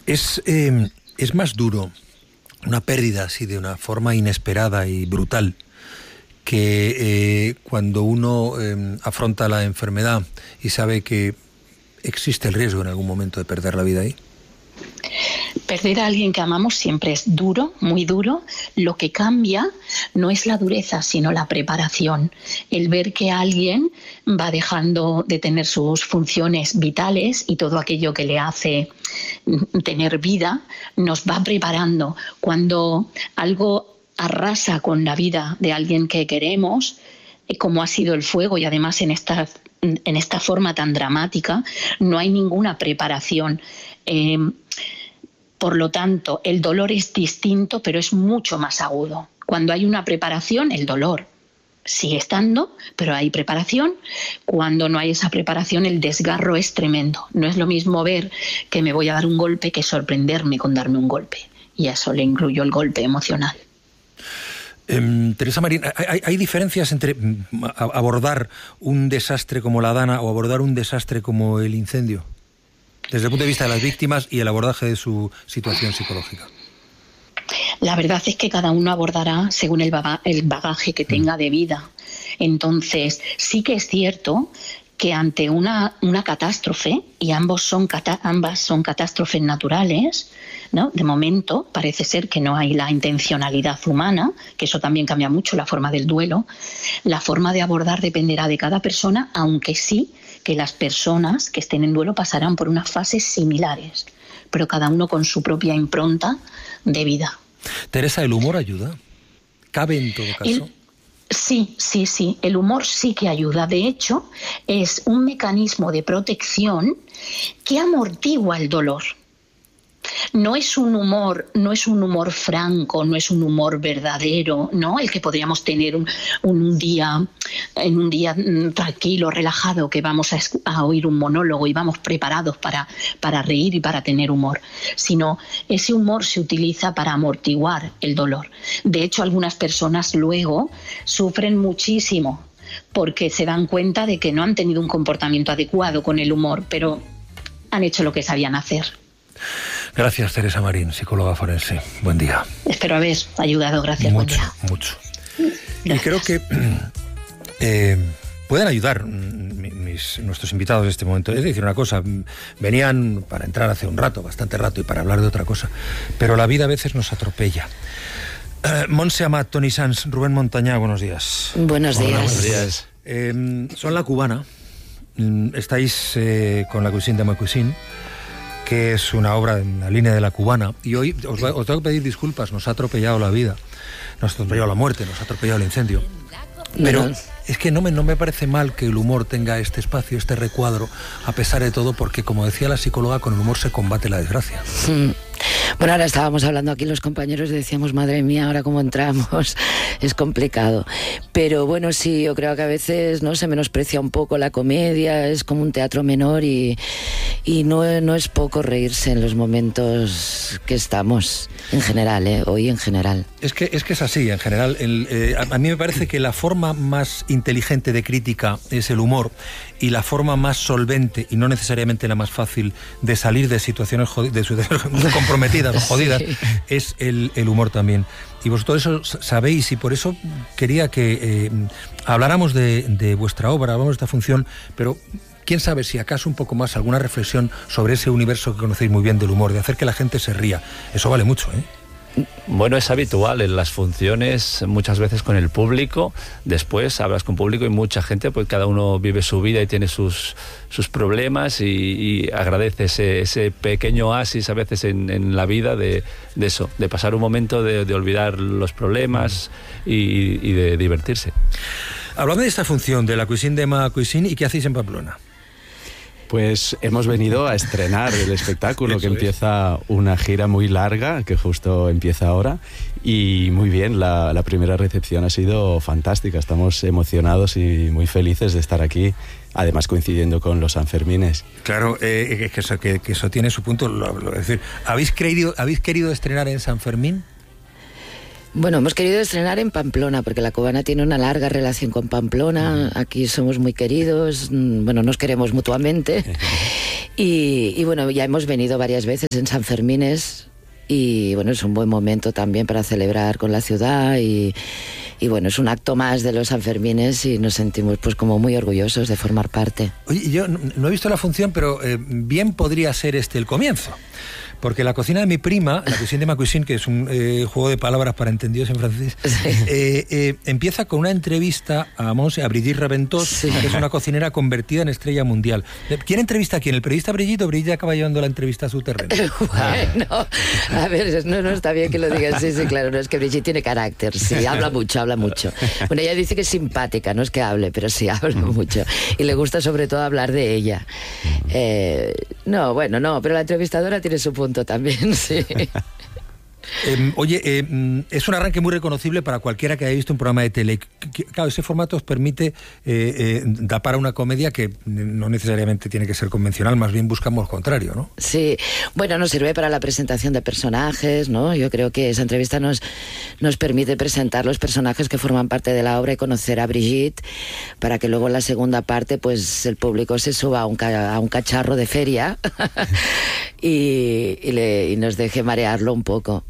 Es más duro una pérdida así de una forma inesperada y brutal que cuando uno afronta la enfermedad y sabe que existe el riesgo en algún momento de perder la vida ahí. Perder a alguien que amamos siempre es duro, muy duro. Lo que cambia no es la dureza, sino la preparación. El ver que alguien va dejando de tener sus funciones vitales y todo aquello que le hace tener vida, nos va preparando. Cuando algo arrasa con la vida de alguien que queremos, como ha sido el fuego, y además en esta forma tan dramática, no hay ninguna preparación. Por lo tanto, el dolor es distinto, pero es mucho más agudo. Cuando hay una preparación, el dolor sigue estando, pero hay preparación. Cuando no hay esa preparación, el desgarro es tremendo. No es lo mismo ver que me voy a dar un golpe que sorprenderme con darme un golpe. Y a eso le incluyo el golpe emocional. Teresa Marín, ¿hay diferencias entre abordar un desastre como la Dana o abordar un desastre como el incendio? Desde el punto de vista de las víctimas y el abordaje de su situación psicológica. La verdad es que cada uno abordará según el bagaje que tenga de vida. Entonces, sí que es cierto que ante una catástrofe, y ambas son catástrofes naturales, ¿no? De momento parece ser que no hay la intencionalidad humana, que eso también cambia mucho la forma del duelo. La forma de abordar dependerá de cada persona, aunque sí que las personas que estén en duelo pasarán por unas fases similares, pero cada uno con su propia impronta de vida. Teresa, ¿el humor ayuda? ¿Cabe en todo caso? Sí, el humor sí que ayuda. De hecho, es un mecanismo de protección que amortigua el dolor. No es un humor franco, no es un humor verdadero, ¿no? El que podríamos tener en un día tranquilo, relajado, que vamos a oír un monólogo y vamos preparados para reír y para tener humor, sino ese humor se utiliza para amortiguar el dolor. De hecho, algunas personas luego sufren muchísimo porque se dan cuenta de que no han tenido un comportamiento adecuado con el humor, pero han hecho lo que sabían hacer. Gracias, Teresa Marín, psicóloga forense. Buen día. Espero haber ayudado. Gracias. Mucho. Y creo que pueden ayudar nuestros invitados en este momento. Es decir, una cosa, venían para entrar hace un rato, bastante rato, y para hablar de otra cosa, pero la vida a veces nos atropella. Montse Amat, Toni Sans, Rubén Montañá, buenos días. Buenos días. Buenos días. Son La Cubana. Estáis con La Cuisine de ma Cuisine, que es una obra en la línea de La Cubana, y hoy os tengo que pedir disculpas, nos ha atropellado la vida, nos ha atropellado la muerte, nos ha atropellado el incendio. Pero es que no me parece mal que el humor tenga este espacio, este recuadro, a pesar de todo, porque, como decía la psicóloga, con el humor se combate la desgracia. Bueno, ahora estábamos hablando aquí los compañeros y decíamos, madre mía, ahora cómo entramos, es complicado. Pero bueno, sí, yo creo que a veces no se menosprecia un poco la comedia, es como un teatro menor y no es poco reírse en los momentos que estamos, en general, hoy en general. Es que es así, en general. A mí me parece que la forma más inteligente de crítica es el humor, y la forma más solvente, y no necesariamente la más fácil, de salir de situaciones comprometidas o jodidas, sí, es el humor también. Y vosotros eso sabéis, y por eso quería que habláramos de vuestra obra, hablamos de esta función, pero quién sabe si acaso un poco más alguna reflexión sobre ese universo que conocéis muy bien del humor, de hacer que la gente se ría. Eso vale mucho, ¿eh? Bueno, es habitual en las funciones, muchas veces con el público. Después hablas con público y mucha gente, pues cada uno vive su vida y tiene sus problemas, y agradece ese pequeño oasis a veces en la vida de eso, de pasar un momento de olvidar los problemas y de divertirse. Hablando de esta función de La Cuisine de ma Cuisine, ¿y qué hacéis en Pamplona? Pues hemos venido a estrenar el espectáculo, que empieza una gira muy larga, que justo empieza ahora, y muy bien, la primera recepción ha sido fantástica, estamos emocionados y muy felices de estar aquí, además coincidiendo con los Sanfermines. Claro, que eso tiene su punto, es decir, ¿habéis querido estrenar en San Fermín? Bueno, hemos querido estrenar en Pamplona, porque La Cubana tiene una larga relación con Pamplona. Aquí somos muy queridos, bueno, nos queremos mutuamente. Y bueno, ya hemos venido varias veces en San Fermines y bueno, es un buen momento también para celebrar con la ciudad y bueno, es un acto más de los Sanfermines y nos sentimos pues como muy orgullosos de formar parte. Oye, yo no he visto la función, pero bien podría ser el comienzo. Porque la cocina de mi prima, la cuisine de ma cuisine, que es un juego de palabras para entendidos en francés, sí. Empieza con una entrevista a Brigitte Reventós, sí. Que es una cocinera convertida en estrella mundial. ¿Quién entrevista a quién? ¿El periodista Brigitte o Brigitte acaba llevando la entrevista a su terreno? Bueno, a ver, no está bien que lo digas, sí, claro, no es que Brigitte tiene carácter, sí, habla mucho. Bueno, ella dice que es simpática, no es que hable, pero sí habla mucho. Y le gusta sobre todo hablar de ella. No, pero la entrevistadora tiene su punto también, sí. Oye, es un arranque muy reconocible para cualquiera que haya visto un programa de tele. Claro, ese formato os permite dar para una comedia que no necesariamente tiene que ser convencional, más bien buscamos lo contrario, ¿no? Sí, bueno, nos sirve para la presentación de personajes, ¿no? Yo creo que esa entrevista nos permite presentar los personajes que forman parte de la obra y conocer a Brigitte, para que luego en la segunda parte pues el público se suba a un cacharro de feria y nos deje marearlo un poco.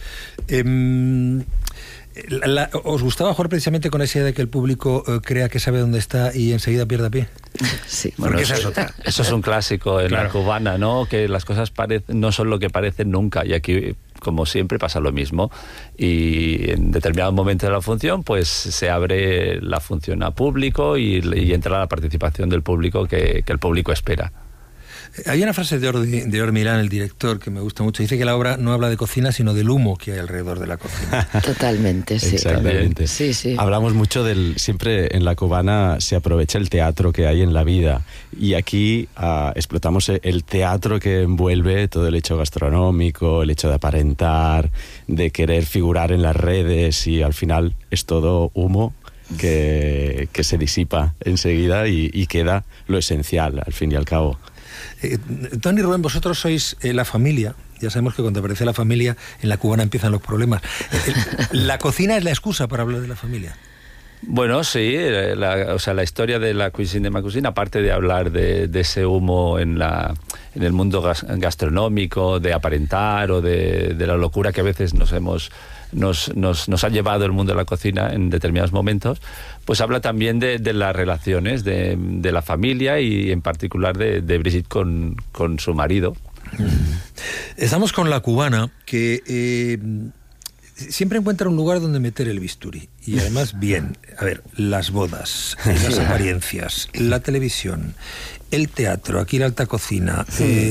¿Os gustaba jugar precisamente con esa idea de que el público crea que sabe dónde está y enseguida pierda pie? Sí. Bueno, eso es un clásico en la cubana, ¿no? Que las cosas no son lo que parecen nunca, y aquí, como siempre, pasa lo mismo. Y en determinado momento de la función, pues se abre la función a público y entra la participación del público que el público espera. Hay una frase de Or Milán, el director, que me gusta mucho. Dice que la obra no habla de cocina, sino del humo que hay alrededor de la cocina. Totalmente, sí. Exactamente. Sí. Hablamos mucho siempre en la cubana se aprovecha el teatro que hay en la vida. Y aquí explotamos el teatro que envuelve todo el hecho gastronómico, el hecho de aparentar, de querer figurar en las redes, y al final es todo humo que se disipa enseguida y queda lo esencial, al fin y al cabo. Tony, Rubén, vosotros sois la familia. Ya sabemos que cuando aparece la familia, en la cubana empiezan los problemas. ¿La cocina es la excusa para hablar de la familia? Bueno, sí, la historia de la cuisine de ma cuisine, aparte de hablar de ese humo en el mundo gastronómico, de aparentar o de la locura que a veces nos ha llevado el mundo de la cocina en determinados momentos, pues habla también de las relaciones de la familia y en particular de Brigitte con su marido. Estamos con la cubana, que siempre encuentra un lugar donde meter el bisturí, y además bien. A ver, las bodas, las apariencias, la televisión, el teatro, aquí la alta cocina,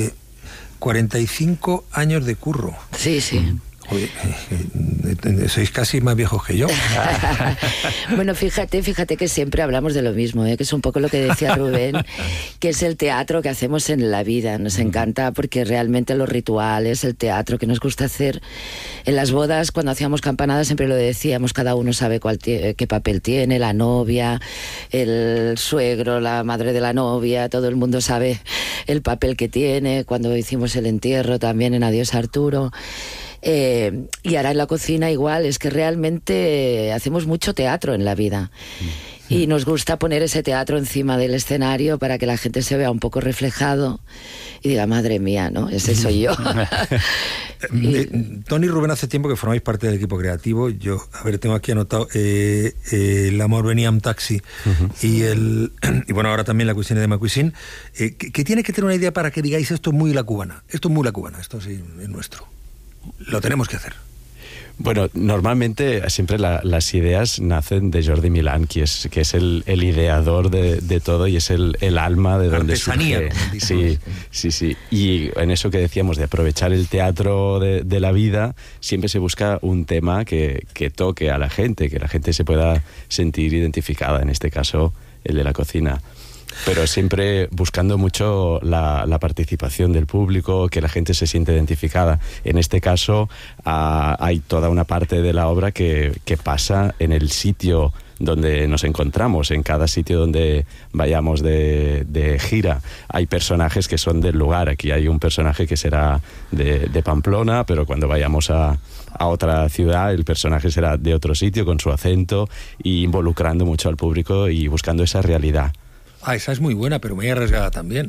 45 años de curro. Sí. Oye, sois casi más viejos que yo. Bueno, fíjate que siempre hablamos de lo mismo, que es un poco lo que decía Rubén, que es el teatro que hacemos en la vida. Nos encanta porque realmente los rituales, el teatro que nos gusta hacer en las bodas, cuando hacíamos campanadas siempre lo decíamos, cada uno sabe qué papel tiene, la novia, el suegro, la madre de la novia, todo el mundo sabe el papel que tiene. Cuando hicimos el entierro también en Adiós Arturo. Y ahora en la cocina igual, es que realmente hacemos mucho teatro en la vida y nos gusta poner ese teatro encima del escenario para que la gente se vea un poco reflejado y diga, madre mía, ¿no? Ese soy yo. Tony y Rubén, hace tiempo que formáis parte del equipo creativo. Yo, tengo aquí anotado el Amor venía en taxi y bueno, ahora también la cuisine de ma cuisine, que tiene que tener una idea para que digáis esto es muy la cubana, esto sí es nuestro. Lo tenemos que hacer. Bueno, normalmente siempre las ideas nacen de Jordi Milán, que es el ideador de todo y es el alma de donde surge. Sí. Y en eso que decíamos de aprovechar el teatro de la vida, siempre se busca un tema que toque a la gente, que la gente se pueda sentir identificada, en este caso el de la cocina. Pero siempre buscando mucho la participación del público, que la gente se siente identificada. En este caso hay toda una parte de la obra que pasa en el sitio donde nos encontramos, en cada sitio donde vayamos de gira. Hay personajes que son del lugar. Aquí hay un personaje que será de Pamplona, pero cuando vayamos a otra ciudad el personaje será de otro sitio, con su acento, y involucrando mucho al público y buscando esa realidad. Esa es muy buena, pero muy arriesgada también.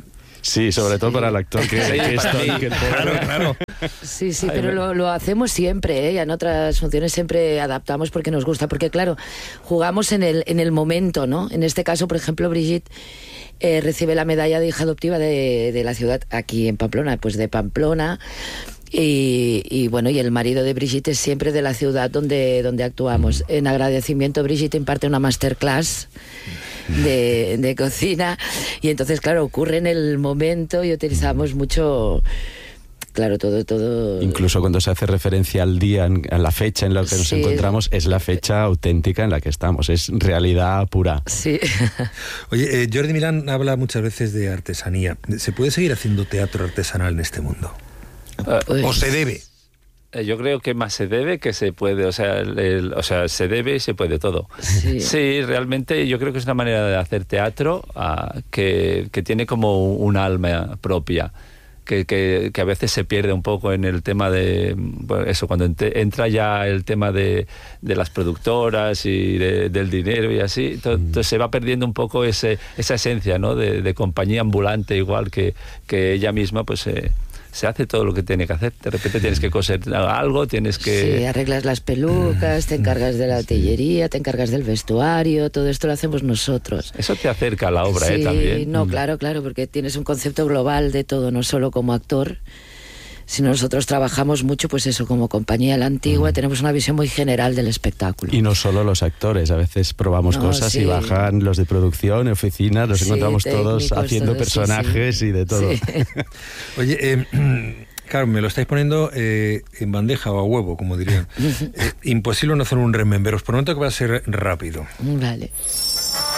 Sí, sobre todo para el actor que estoy. Claro. Sí, pero lo hacemos siempre, ¿eh? Ya en otras funciones siempre adaptamos porque nos gusta, porque claro, jugamos en el momento, ¿no? En este caso, por ejemplo, Brigitte recibe la medalla de hija adoptiva de la ciudad aquí en Pamplona, pues de Pamplona. Y bueno, y el marido de Brigitte es siempre de la ciudad donde actuamos. En agradecimiento, Brigitte imparte una masterclass de cocina, y entonces, claro, ocurre en el momento y utilizamos mucho... Claro, todo... Incluso cuando se hace referencia al día, a la fecha en la que nos encontramos, es la fecha auténtica en la que estamos, es realidad pura. Sí. Oye, Jordi Milán habla muchas veces de artesanía. ¿Se puede seguir haciendo teatro artesanal en este mundo? ¿O se debe? Yo creo que más se debe que se puede, o sea, se debe y se puede todo. Sí, realmente yo creo que es una manera de hacer teatro que tiene como un alma propia. Que a veces se pierde un poco en el tema de, bueno, eso, cuando entra ya el tema de las productoras y del dinero y así, entonces se va perdiendo un poco esa esencia, ¿no? de compañía ambulante, igual que ella misma, pues se hace todo lo que tiene que hacer. De repente tienes que coser algo, tienes que... Sí, arreglas las pelucas, te encargas de la artillería, te encargas del vestuario, todo esto lo hacemos nosotros. Eso te acerca a la obra, también. No, claro, porque tienes un concepto global de todo, no solo como actor, sino nosotros trabajamos mucho, pues eso, como compañía a la antigua, tenemos una visión muy general del espectáculo. Y no solo los actores, a veces probamos cosas y bajan los de producción, oficinas, nos encontramos todos haciendo personajes y de todo. Sí. Oye, claro, me lo estáis poniendo en bandeja o a huevo, como dirían. Imposible no hacer un remember. Os prometo que va a ser rápido. Vale.